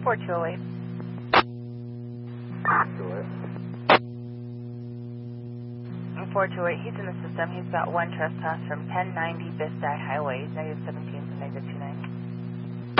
4208. 4208, he's in the system. He's about one trespass from 1090 Bistai Highway. He's -17 to -29.